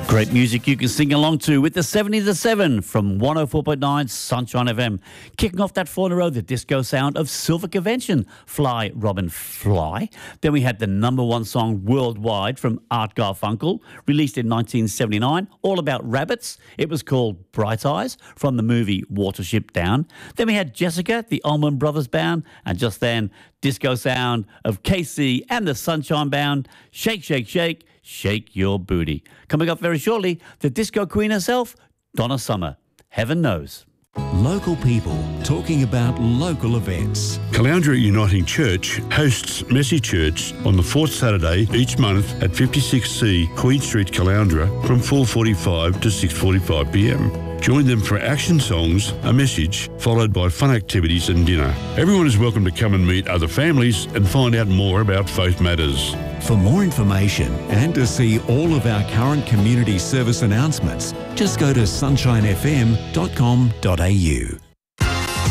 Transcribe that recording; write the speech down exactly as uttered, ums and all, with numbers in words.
Great music you can sing along to with the seventy to seven from one oh four point nine Sunshine F M. Kicking off that four in a row, the disco sound of Silver Convention, Fly, Robin, Fly. Then we had the number one song worldwide from Art Garfunkel, released in nineteen seventy-nine, all about rabbits. It was called Bright Eyes from the movie Watership Down. Then we had Jessica, the Allman Brothers Band, and just then, disco sound of K C and the Sunshine Band, Shake, Shake, Shake, Shake Your Booty. Coming up very shortly, the disco queen herself, Donna Summer. Heaven knows. Local people talking about local events. Caloundra Uniting Church hosts Messy Church on the fourth Saturday each month at fifty-six C Queen Street, Caloundra from four forty-five to six forty-five p m. Join them for action songs, a message, followed by fun activities and dinner. Everyone is welcome to come and meet other families and find out more about faith matters. For more information and to see all of our current community service announcements, just go to sunshine f m dot com dot a u.